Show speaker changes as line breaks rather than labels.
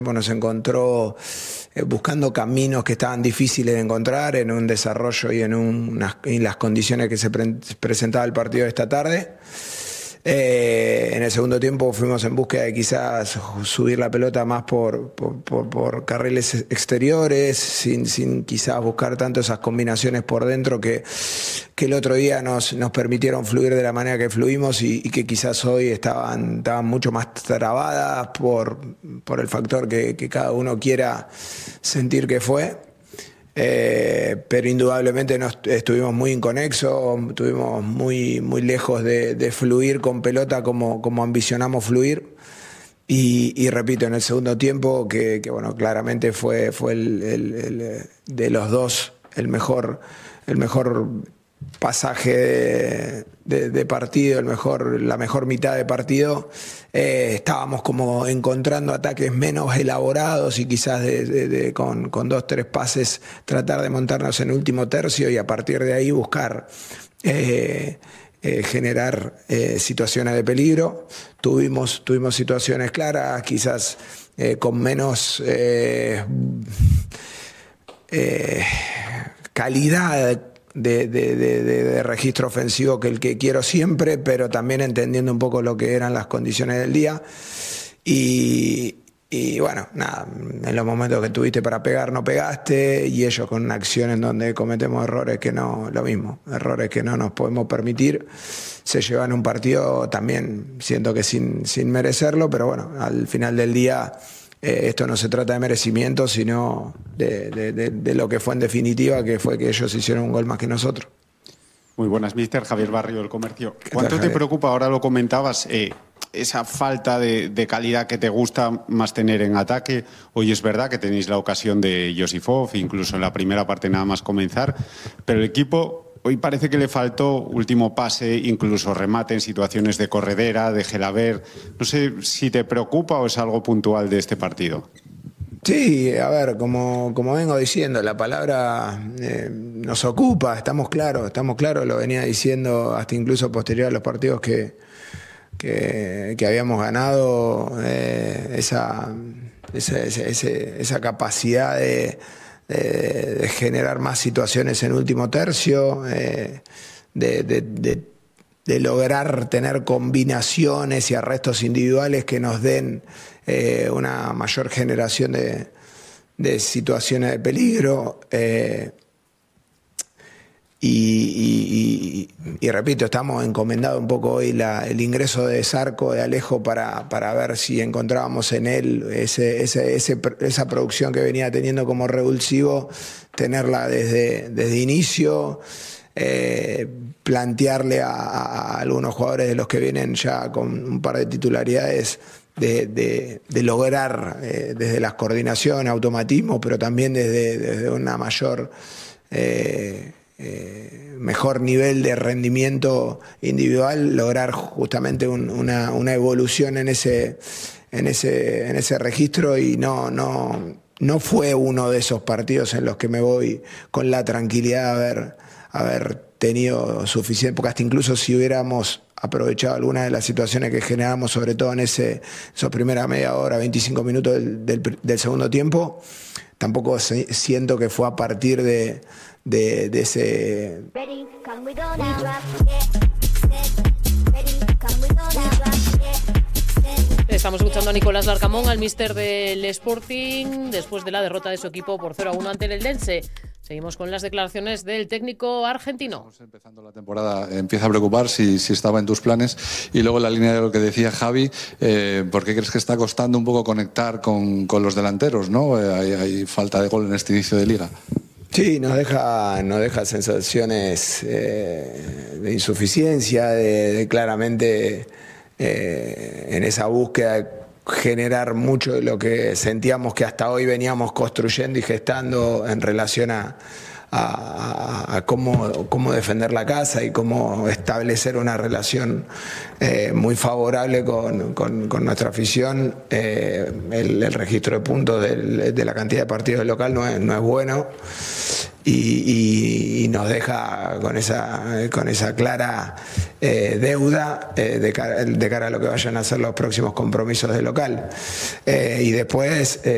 Nos encontró buscando caminos que estaban difíciles de encontrar en un desarrollo y en las condiciones que se presentaba el partido de esta tarde. En el segundo tiempo fuimos en búsqueda de quizás subir la pelota más por carriles exteriores, sin quizás buscar tanto esas combinaciones por dentro que el otro día nos permitieron fluir de la manera que fluimos y que quizás hoy estaban mucho más trabadas por el factor que cada uno quiera sentir que fue. Pero indudablemente estuvimos muy inconexos, estuvimos muy lejos de fluir con pelota como ambicionamos fluir. Y repito, en el segundo tiempo, que bueno, claramente fue de los dos el mejor pasaje de partido, la mejor mitad de partido. Estábamos como encontrando ataques menos elaborados y quizás con 2-3 pases tratar de montarnos en último tercio y a partir de ahí buscar generar situaciones de peligro. Tuvimos situaciones claras, quizás con menos calidad de registro ofensivo que el que quiero siempre, pero también entendiendo un poco lo que eran las condiciones del día. Y bueno, nada, en los momentos que tuviste para pegar no pegaste, y ellos con una acción en donde cometemos errores que no nos podemos permitir, se llevan un partido también, siento que sin merecerlo, pero bueno, al final del día esto no se trata de merecimiento, sino de lo que fue en definitiva, que fue que ellos hicieron un gol más que nosotros.
Muy buenas, mister. Javier Barrio, del Comercio. ¿Cuánto
tal,
te preocupa, ahora lo comentabas, esa falta de calidad que te gusta más tener en ataque? Hoy es verdad que tenéis la ocasión de Josifov, incluso en la primera parte nada más comenzar, pero el equipo hoy parece que le faltó último pase, incluso remate en situaciones de corredera, de Gelaber. No sé si te preocupa o es algo puntual de este partido.
Sí, a ver, como vengo diciendo, la palabra nos ocupa, estamos claros, lo venía diciendo hasta incluso posterior a los partidos que habíamos ganado, esa capacidad de generar más situaciones en último tercio, de lograr tener combinaciones y arrestos individuales que nos den una mayor generación de situaciones de peligro. Y repito, estamos encomendados un poco hoy el ingreso de Zarco, de Alejo, para ver si encontrábamos en él esa producción que venía teniendo como revulsivo, tenerla desde inicio, plantearle a algunos jugadores de los que vienen ya con un par de titularidades de lograr desde las coordinaciones, automatismo, pero también desde una mejor nivel de rendimiento individual, lograr justamente una evolución en ese registro. Y no fue uno de esos partidos en los que me voy con la tranquilidad de haber tenido suficiente, porque hasta incluso si hubiéramos aprovechado algunas de las situaciones que generamos, sobre todo en esos primera media hora, 25 minutos del segundo tiempo, tampoco siento que fue a partir de ese...
Estamos escuchando a Nicolás Larcamón, al míster del Sporting, después de la derrota de su equipo por 0-1 ante el Eldense. Seguimos con las declaraciones del técnico argentino.
Estamos empezando la temporada, empieza a preocupar si estaba en tus planes. Y luego en la línea de lo que decía Javi, ¿por qué crees que está costando un poco conectar con los delanteros, ¿no? Hay falta de gol en este inicio de liga.
Sí, nos deja sensaciones de insuficiencia, de claramente en esa búsqueda de generar mucho de lo que sentíamos que hasta hoy veníamos construyendo y gestando en relación a cómo defender la casa y cómo establecer una relación muy favorable con nuestra afición. El registro de puntos de la cantidad de partidos del local no es bueno, y nos deja con esa clara deuda de cara a lo que vayan a ser los próximos compromisos del local. Y después